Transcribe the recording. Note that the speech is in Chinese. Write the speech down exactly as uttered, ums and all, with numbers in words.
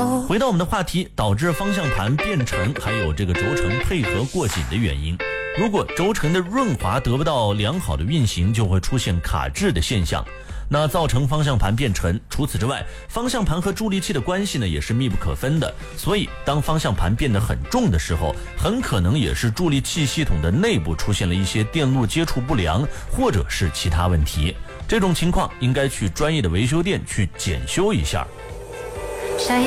回到我们的话题，导致方向盘变沉还有这个轴承配合过紧的原因。如果轴承的润滑得不到良好的运行，就会出现卡滞的现象，那造成方向盘变沉。除此之外，方向盘和助力器的关系呢也是密不可分的，所以当方向盘变得很重的时候，很可能也是助力器系统的内部出现了一些电路接触不良，或者是其他问题。这种情况应该去专业的维修店去检修一下。